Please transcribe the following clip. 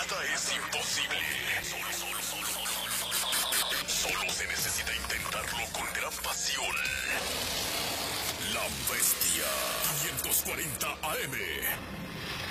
Nada es imposible. Solo se necesita intentarlo con gran pasión. La Bestia 540 AM.